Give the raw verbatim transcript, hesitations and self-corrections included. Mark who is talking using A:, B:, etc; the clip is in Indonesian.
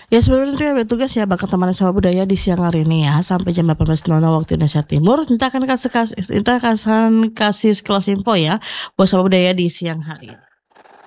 A: Ya sebenarnya itu ya bertugas ya bakal teman sama budaya di siang hari ini ya sampai jam delapan belas nol nol waktu Indonesia Timur. Kita akan kasih kas kita akan kasih sekelas info ya buat sama budaya di siang hari.